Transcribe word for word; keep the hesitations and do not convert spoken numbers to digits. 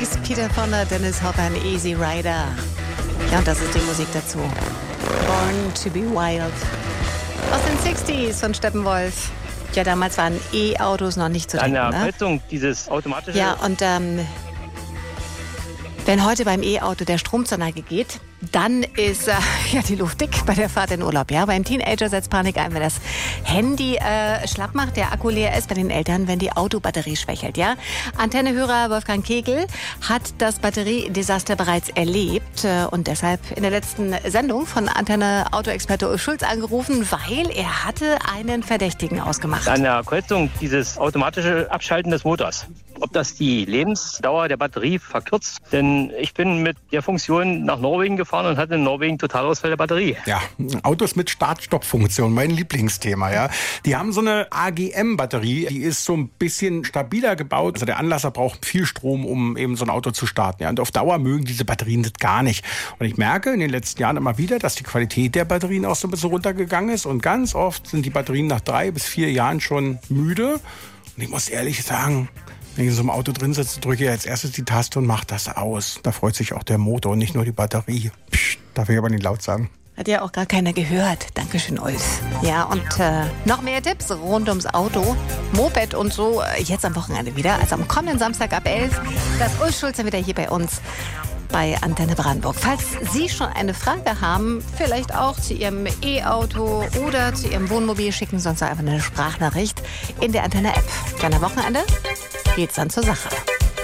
Boogies, Peter Fonda, Dennis Hopper, Easy Rider. Ja, und das ist die Musik dazu. Born to be Wild. Aus den sechziger von Steppenwolf. Ja, damals waren E-Autos noch nicht zu denken. An der ne? Heizung, dieses automatische... Ja, und ähm, wenn heute beim E-Auto der Strom zur Neige geht, dann ist äh, ja die Luft dick bei der Fahrt in Urlaub. Ja, beim Teenager setzt Panik ein, wenn das Handy äh, schlapp macht, der Akku leer ist. Bei den Eltern, wenn die Autobatterie schwächelt. Ja, Antennehörer Wolfgang Kegel hat das Batteriedesaster bereits erlebt äh, und deshalb in der letzten Sendung von Antenne Autoexperte Ulf Schulz angerufen, weil er hatte einen Verdächtigen ausgemacht. An der Kreuzung, dieses automatische Abschalten des Motors. Ob das die Lebensdauer der Batterie verkürzt? Denn ich bin mit der Funktion nach Norwegen gefahren und hatte in Norwegen Totalausfall der Batterie. Ja, Autos mit Start-Stopp-Funktion, mein Lieblingsthema, ja. Die haben so eine A G M-Batterie, die ist so ein bisschen stabiler gebaut. Also der Anlasser braucht viel Strom, um eben so ein Auto zu starten. Ja. Und auf Dauer mögen diese Batterien das gar nicht. Und ich merke in den letzten Jahren immer wieder, dass die Qualität der Batterien auch so ein bisschen runtergegangen ist. Und ganz oft sind die Batterien nach drei bis vier Jahren schon müde. Und ich muss ehrlich sagen, wenn ich in so einem Auto drin sitze, drücke ich als erstes die Taste und mache das aus. Da freut sich auch der Motor und nicht nur die Batterie. Psst, darf ich aber nicht laut sagen. Hat ja auch gar keiner gehört. Dankeschön, Ulf. Ja, und äh, noch mehr Tipps rund ums Auto, Moped und so, äh, jetzt am Wochenende wieder. Also am kommenden Samstag ab elf. Das Ulf Schulz dann wieder hier bei uns bei Antenne Brandenburg. Falls Sie schon eine Frage haben, vielleicht auch zu Ihrem E-Auto oder zu Ihrem Wohnmobil, schicken Sie uns einfach eine Sprachnachricht in der Antenne-App. Dann am Wochenende geht's dann zur Sache.